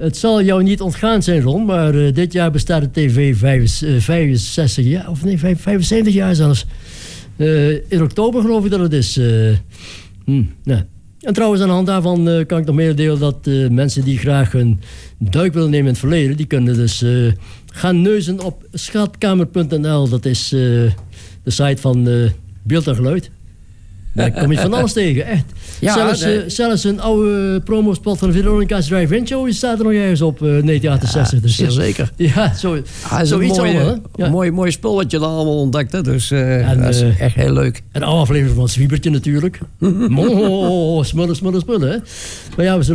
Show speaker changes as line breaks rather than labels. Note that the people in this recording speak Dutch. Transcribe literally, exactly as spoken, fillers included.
het zal jou niet ontgaan zijn, Ron, maar uh, dit jaar bestaat de tv vijfenzestig jaar, of nee, vijfenzeventig jaar zelfs. Uh, in oktober geloof ik dat het is. Uh, hm, ja. En trouwens, aan de hand daarvan uh, kan ik nog meedelen dat uh, mensen die graag een duik willen nemen in het verleden, die kunnen dus uh, gaan neuzen op schatkamer punt n l. Dat is uh, de site van uh, Beeld en Geluid. Daar kom je van alles tegen, echt. Ja, zelfs, nee. uh, zelfs een oude promospot van Veronica's Drive-In Show staat er nog ergens op uh, negentien achtenzestig.
Ja,
dus,
zeer zeker.
Ja, zo,
ah,
zoiets
een mooie,
allemaal. Ja.
mooi, mooi spul wat je dan allemaal ontdekt. Hè? Dus uh,
en,
dat is
uh,
echt heel leuk.
Een oude aflevering van Zwiebertje natuurlijk. Oh, smullen, smullen, smullen. Hè. Maar ja, we zullen